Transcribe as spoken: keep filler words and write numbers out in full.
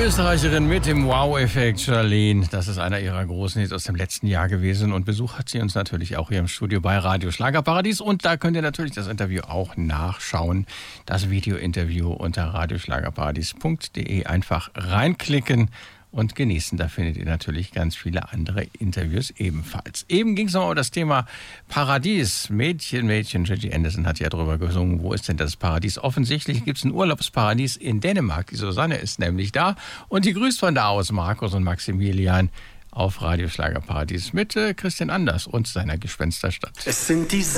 Österreicherin mit dem Wow-Effekt, Charlene. Das ist einer ihrer großen Hits aus dem letzten Jahr gewesen. Und Besuch hat sie uns natürlich auch hier im Studio bei Radio Schlagerparadies. Und da könnt ihr natürlich das Interview auch nachschauen. Das Video-Interview unter radioschlagerparadies punkt de. Einfach reinklicken und genießen. Da findet ihr natürlich ganz viele andere Interviews ebenfalls. Eben ging es noch um das Thema Paradies. Mädchen, Mädchen, Gigi Anderson hat ja drüber gesungen. Wo ist denn das Paradies? Offensichtlich gibt es ein Urlaubsparadies in Dänemark. Die Susanne ist nämlich da und die grüßt von da aus Markus und Maximilian auf Radio Schlagerparadies mit äh, Christian Anders und seiner Gespensterstadt. Es sind die